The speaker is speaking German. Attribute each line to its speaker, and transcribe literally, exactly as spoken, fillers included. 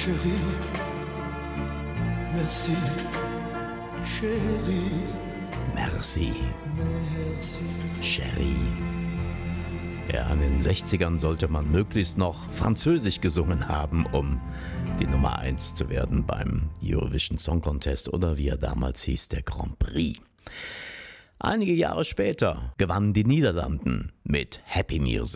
Speaker 1: chérie, merci, chérie,
Speaker 2: Merci,
Speaker 1: merci.
Speaker 2: Chérie. Ja, in den sechzigern sollte man möglichst noch Französisch gesungen haben, um die Nummer eins zu werden beim Eurovision Song Contest oder wie er damals hieß, der Grand Prix. Einige Jahre später gewannen die Niederlanden mit Happy Music.